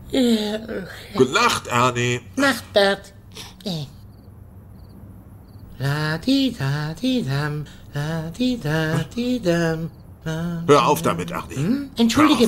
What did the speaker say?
Gute Nacht, Ernie. Nacht, Bert. La-di-da-di-dam, la-di-da-di-dam. Hör auf damit, Ernie. Entschuldige,